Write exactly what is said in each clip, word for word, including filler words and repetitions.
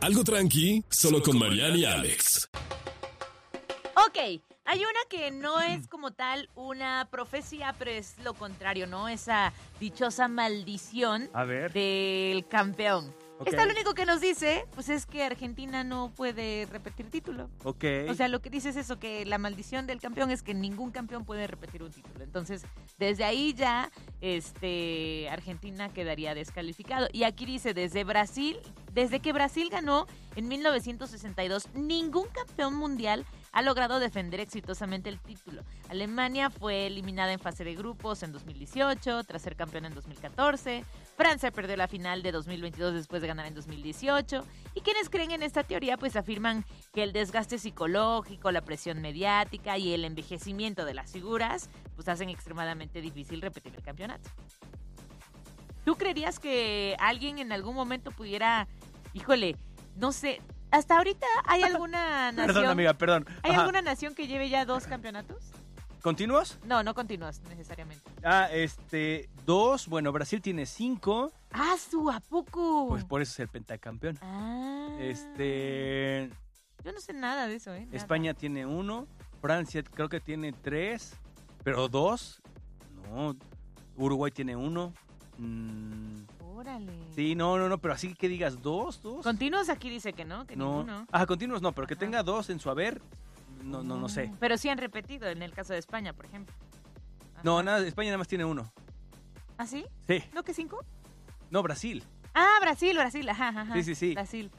Algo tranqui, solo con Mariana y Alex. Ok, hay una que no es como tal una profecía, pero es lo contrario, ¿no? Esa dichosa maldición A ver. del campeón. Okay. Esta lo único que nos dice, pues es que Argentina no puede repetir título. Ok. O sea, lo que dice es eso, que la maldición del campeón es que ningún campeón puede repetir un título. Entonces, desde ahí ya, este, Argentina quedaría descalificado. Y aquí dice, desde Brasil, desde que Brasil ganó en mil novecientos sesenta y dos, ningún campeón mundial ha logrado defender exitosamente el título. Alemania fue eliminada en fase de grupos en dos mil dieciocho, tras ser campeón en dos mil catorce. Francia perdió la final de dos mil veintidós después de ganar en dos mil dieciocho. Y quienes creen en esta teoría, pues afirman que el desgaste psicológico, la presión mediática y el envejecimiento de las figuras, pues hacen extremadamente difícil repetir el campeonato. ¿Tú creerías que alguien en algún momento pudiera, híjole, no sé, hasta ahorita hay alguna nación? Perdón, amiga, perdón. ¿Hay Ajá. alguna nación que lleve ya dos campeonatos? ¿Continuos? No, no continúas necesariamente. Ah, este, dos, bueno, Brasil tiene cinco. ¡Ah, su a poco! Pues por eso es el pentacampeón. Ah. Este, Yo no sé nada de eso, ¿eh? Nada. España tiene uno, Francia creo que tiene tres, pero dos, no, Uruguay tiene uno. Mm, Órale. sí, no, no, no, pero así que digas dos, dos. Continuos aquí dice que no, que no. ninguno. Ah, continuos no, pero que Ajá. tenga dos en su haber, no, no, no sé. Pero sí han repetido en el caso de España, por ejemplo. Ajá. No, nada, España nada más tiene uno. ¿Ah, sí? Sí, ¿No que cinco? no, Brasil. Ah, Brasil, Brasil, ajá, ajá. Sí, sí, sí. Brasil.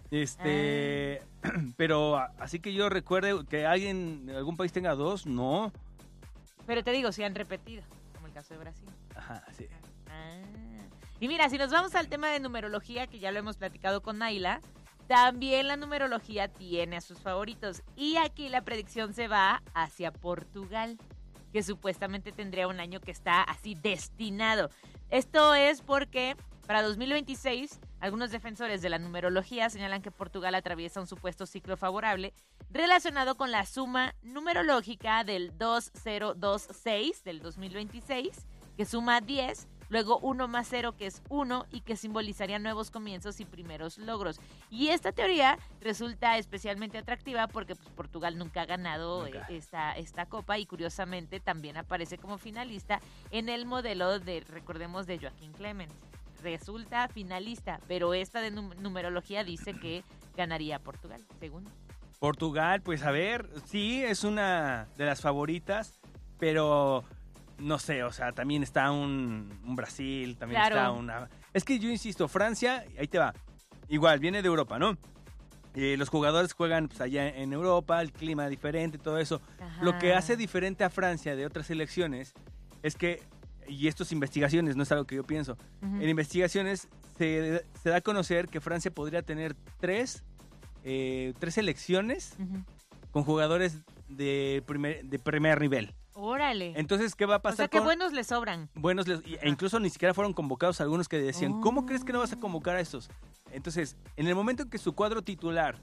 Este, pero a- así que yo recuerde que alguien, algún país tenga dos, no. Pero te digo, sí han repetido, como el caso de Brasil. Ajá, sí. Ah. Y mira, si nos vamos al tema de numerología, que ya lo hemos platicado con Naila, también la numerología tiene a sus favoritos. Y aquí la predicción se va hacia Portugal, que supuestamente tendría un año que está así destinado. Esto es porque para dos mil veintiséis, algunos defensores de la numerología señalan que Portugal atraviesa un supuesto ciclo favorable relacionado con la suma numerológica del dos mil veintiséis del dos mil veintiséis, que suma diez, luego uno más cero, que es uno, y que simbolizaría nuevos comienzos y primeros logros. Y esta teoría resulta especialmente atractiva porque pues, Portugal nunca ha ganado Nunca. eh, esta, esta copa y curiosamente también aparece como finalista en el modelo de, recordemos, de Joaquín Clement. Resulta finalista, pero esta de num- numerología dice que ganaría Portugal, según. Portugal, pues a ver, sí, es una de las favoritas, pero no sé, o sea, también está un, un Brasil, también Claro. está una... Es que yo insisto, Francia, ahí te va, igual, viene de Europa, ¿no? Eh, los jugadores juegan pues, allá en Europa, el clima diferente, todo eso. Ajá. Lo que hace diferente a Francia de otras selecciones es que, y esto es investigaciones, no es algo que yo pienso, Ujú. en investigaciones se, se da a conocer que Francia podría tener tres, eh, tres selecciones Ujú. con jugadores de primer, de primer nivel. Órale. Entonces, ¿qué va a O pasar sea, que con buenos le sobran. buenos? les- E incluso ni siquiera fueron convocados algunos que decían, Oh. ¿cómo crees que no vas a convocar a estos? Entonces, en el momento en que su cuadro titular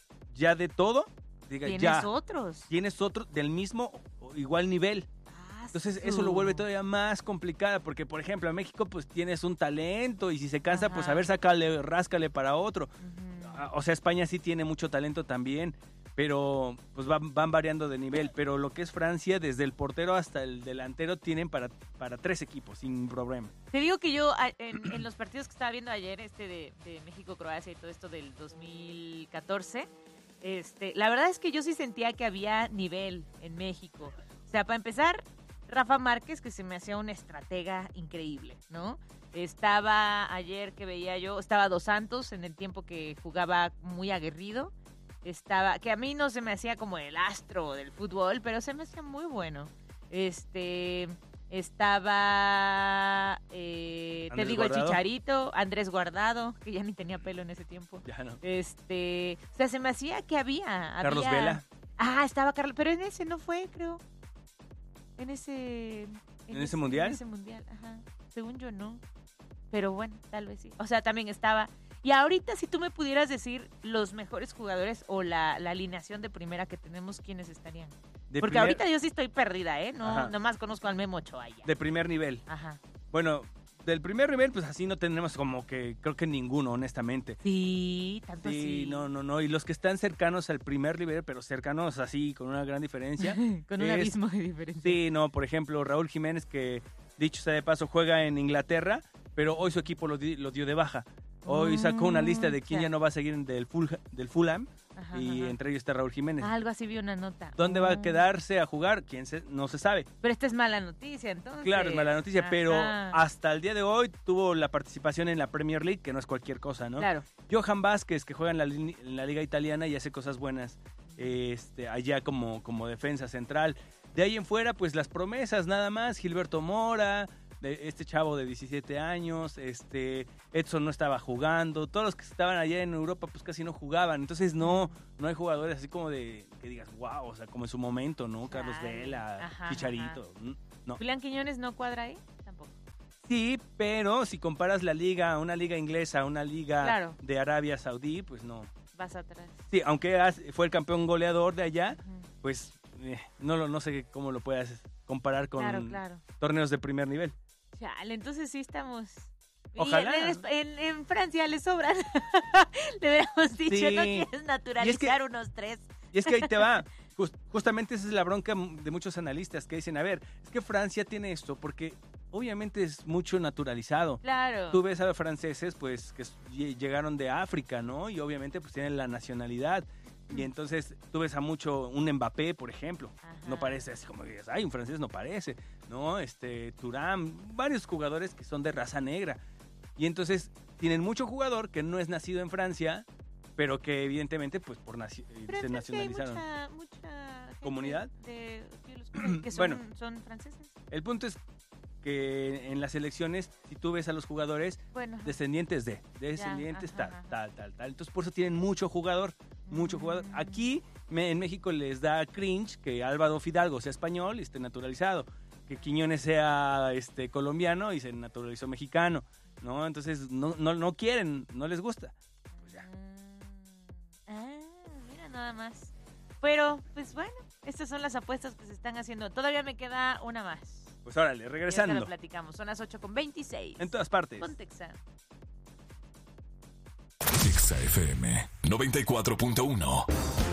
ya de todo, diga, Tienes ya, otros. tienes otro del mismo o igual nivel. Ah, Entonces, su. eso lo vuelve todavía más complicada, porque, por ejemplo, en México, pues, tienes un talento, y si se cansa, Ajá. pues, a ver, sácale, ráscale para otro. Ujú. Ah, O sea, España sí tiene mucho talento también, pero, pues, van, van variando de nivel. Pero lo que es Francia, desde el portero hasta el delantero, tienen para, para tres equipos, sin problema. Te digo que yo a- en, en los partidos que estaba viendo ayer, este de, de México-Croacia y todo esto del dos mil catorce, este, la verdad es que yo sí sentía que había nivel en México. O sea, para empezar, Rafa Márquez, que se me hacía una estratega increíble, ¿no? Estaba ayer que veía yo, estaba Dos Santos en el tiempo que jugaba muy aguerrido. Estaba, que a mí no se me hacía como el astro del fútbol, pero se me hacía muy bueno. Este, estaba, eh, te Andrés digo, el Guardado. Chicharito, Andrés Guardado, que ya ni tenía pelo en ese tiempo. Ya no. Este, o sea, se me hacía que había. Carlos había- Vela. Ah, estaba Carlos, pero en ese no fue, creo. En ese... ¿En ese mundial? En ese mundial, ajá. Según yo, no. Pero bueno, tal vez sí. O sea, también estaba... Y ahorita, si tú me pudieras decir los mejores jugadores o la, la alineación de primera que tenemos, ¿quiénes estarían? De Porque primer- ahorita yo sí estoy perdida, ¿eh? No, Ajá. nomás conozco al Memo Ochoa ya. De primer nivel. Ajá. Bueno, del primer nivel, pues así no tenemos como que, creo que ninguno, honestamente. Sí, tanto Sí, sí. no, no, no. Y los que están cercanos al primer nivel, pero cercanos así, con una gran diferencia. Con un es- abismo de diferencia. Sí, no, por ejemplo, Raúl Jiménez, que dicho sea de paso, juega en Inglaterra, pero hoy su equipo lo, di- lo dio de baja. Hoy sacó una lista de quién Mm, ya no va a seguir del, Ful- del Fulham, Ajá, y ajá. entre ellos está Raúl Jiménez. Algo así vi una nota. ¿Dónde va a Oh. quedarse a jugar? ¿Quién se, no se sabe. Pero esta es mala noticia, entonces. Claro, es mala noticia, pero Ajá. hasta el día de hoy tuvo la participación en la Premier League, que no es cualquier cosa, ¿no? Claro. Johan Vázquez, que juega en la, li- en la liga italiana y hace cosas buenas este, allá como, como defensa central. De ahí en fuera, pues las promesas nada más, Gilberto Mora, de este chavo de diecisiete años, este Edson no estaba jugando, todos los que estaban allá en Europa pues casi no jugaban, entonces no, no hay jugadores así como de que digas, wow, o sea, como en su momento, ¿no? Carlos Chale. Vela, Ajá, Chicharito, no. Julián Quiñones no cuadra ahí, tampoco. Sí, pero si comparas la liga, una liga inglesa, una liga Claro. de Arabia Saudí, pues no. Vas atrás. Sí, aunque has- fue el campeón goleador de allá, Ujú. pues eh, no, lo- no sé cómo lo puedas comparar con Claro, claro. torneos de primer nivel. Chale, entonces sí estamos. Y Ojalá. En, en- en- en Francia le sobran. Le habíamos dicho, Sí. ¿no quieres naturalizar unos tres? Y es que ahí te va. Jus- justamente esa es la bronca de muchos analistas que dicen, a ver, es que Francia tiene esto porque obviamente es mucho naturalizado. Claro. Tú ves a los franceses, pues, que s- lle- llegaron de África, ¿no? Y obviamente, pues, tienen la nacionalidad. Y entonces, tú ves a mucho, un Mbappé, por ejemplo. Ajá. No parece así como que digas, ay, un francés no parece, ¿no? Este, Thuram, varios jugadores que son de raza negra. Y entonces, tienen mucho jugador que no es nacido en Francia, pero que evidentemente, pues, por naci- eh, Pero se en Francia hay nacionalizaron. mucha, mucha gente ¿Comunidad? de piel oscura que son, Bueno. son franceses. El punto es que en las elecciones, si tú ves a los jugadores, Bueno. ajá. descendientes de, descendientes ajá, tal, ajá. tal, tal, tal. Entonces por eso tienen mucho jugador, mucho jugador. Mm. Aquí me- en México les da cringe que Álvaro Fidalgo sea español y esté naturalizado, que Quiñones sea este colombiano y se naturalizó mexicano, ¿no? Entonces no, no, no quieren, no les gusta. Pues ya. Ah, ah, mira nada más. Pero, pues bueno, estas son las apuestas que se están haciendo. Todavía me queda una más. Pues órale, Y ahorita regresando. lo platicamos. Son las ocho con veintiséis. En todas partes. Pontexa. Exa F M noventa y cuatro punto uno.